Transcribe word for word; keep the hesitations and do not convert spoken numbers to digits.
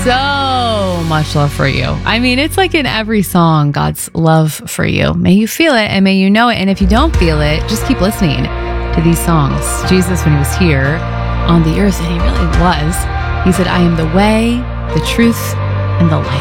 so much love for you. I mean, it's like in every song, God's love for you. May you feel it and may you know it. And if you don't feel it, just keep listening to these songs. Jesus, when he was here on the earth, and he really was, he said, I am the way, the truth, and the life.